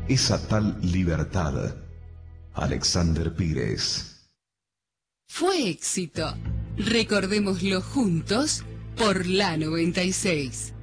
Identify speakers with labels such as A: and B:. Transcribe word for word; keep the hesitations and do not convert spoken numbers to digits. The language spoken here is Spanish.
A: esa tal libertad? Alexander Pires.
B: Fue éxito. Recordémoslo juntos por la noventa y seis.